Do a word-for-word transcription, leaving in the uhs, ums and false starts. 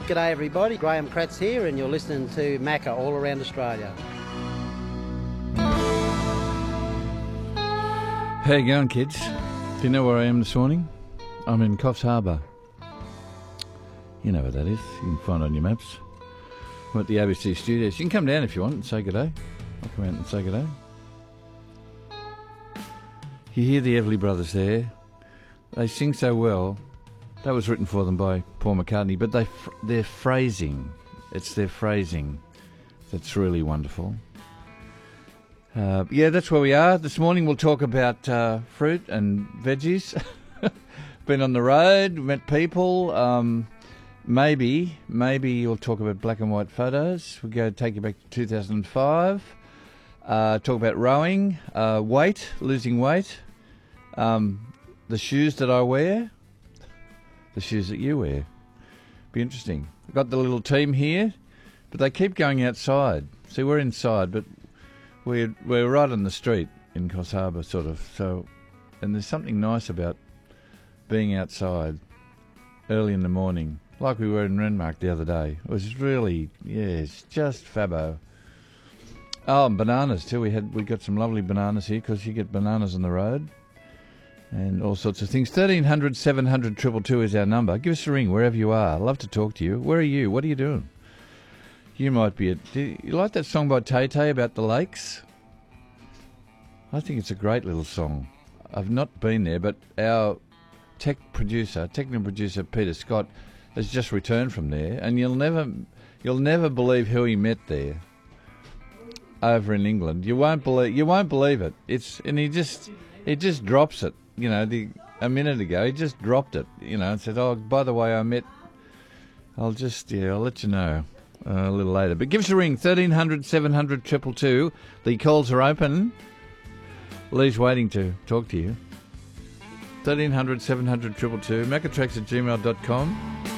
G'day everybody, Graham Kratz here and you're listening to Macca all around Australia. How you going, kids? Do you know where I am this morning? I'm in Coffs Harbour. You know where that is. You can find it on your maps. I'm at the A B C studios. You can come down if you want and say good day. I'll come out and say good day. You hear the Everly Brothers there. They sing so well. That was written for them by Paul McCartney, but they their phrasing, it's their phrasing that's really wonderful. Uh, yeah, that's where we are. This morning we'll talk about uh, fruit and veggies. Been on the road, met people. Um, maybe, maybe we'll talk about black and white photos. We'll go take you back to two thousand five. Uh, talk about rowing, uh, weight, losing weight, um, the shoes that I wear. The shoes that you wear. Be interesting. I've got the little team here, but they keep going outside. See, we're inside, but we're we're right on the street in Coffs Harbour, sort of. So, and there's something nice about being outside early in the morning, like we were in Renmark the other day. It was really, yeah, it's just fabbo. Oh, and bananas too. We had we got some lovely bananas here because you get bananas on the road. And all sorts of things. thirteen hundred, seven hundred, two two two is our number. Give us a ring wherever you are. I'd love to talk to you. Where are you? What are you doing? You might be at... Do you like that song by Tay Tay about the lakes? I think it's a great little song. I've not been there, but our tech producer, technical producer Peter Scott, has just returned from there, and you'll never, you'll never believe who he met there. Over in England, you won't believe. You won't believe it. It's and he just, he just drops it. You know, the, a minute ago, he just dropped it, you know, and said, oh, by the way, I met, I'll just, yeah, I'll let you know uh, a little later. But give us a ring, thirteen hundred, seven hundred, two two two. The calls are open. Lee's waiting to talk to you. thirteen hundred, seven hundred, two two two. Maccatracks at gmail dot com.